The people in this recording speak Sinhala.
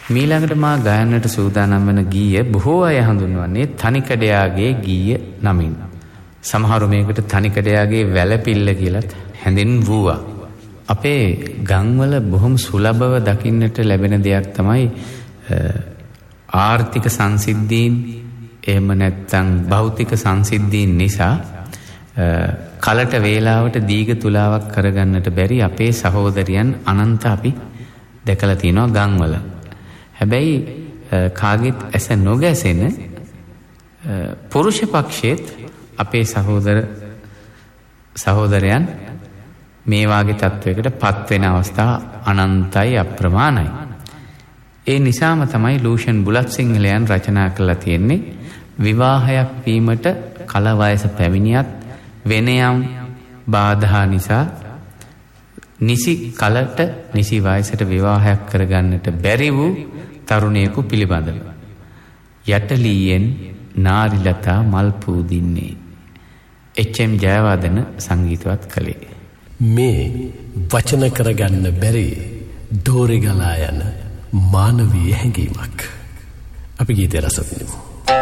මීළඟට මා ගායනට සූදානම් වන ගීය බොහෝ අය හඳුන්වන්නේ තනිකඩයාගේ ගීය නමින්. සමහරු මේකට තනිකඩයාගේ වැලපිල්ල කියලත් හැඳින්වුවා. අපේ ගම්වල බොහොම සුලභව දකින්නට ලැබෙන දෙයක් තමයි ආර්ථික සංසිද්ධීන් එහෙම නැත්නම් භෞතික සංසිද්ධීන් නිසා කලට වේලාවට දීග තුලාවක් කරගන්නට බැරි අපේ සහෝදරයන් අනන්ත අපි දැකලා තියෙනවා ගම්වල. හැබැයි කාගෙත් ඇස නොගැසෙන පුරුෂ පක්ෂයේත් අපේ සහෝදරයන් මේ වාගේ තත්වයකට පත් වෙන අවස්ථා අනන්තයි අප්‍රමාණයි. ඒ නිසාම තමයි ලූෂන් බුලත් සිංහලයන් රචනා කරලා තියෙන්නේ විවාහයක් වීමට කල වයස පැමිණියත් වෙන යම් බාධා නිසා නිසි කලට නිසි වයසට විවාහයක් කරගන්නට බැරි වූ තරුණයෙකු පිළිබඳව. යටලීයෙන් නාරිලතා මල් පූදින්නේ. එච්.එම්. ජයවර්ධන සංගීතවත් කළේ. මේ වචන කරගන්න බැරි දෝරි ගලා යන මානවීය හැඟීමක්. අපි ගීතය රස විඳිමු.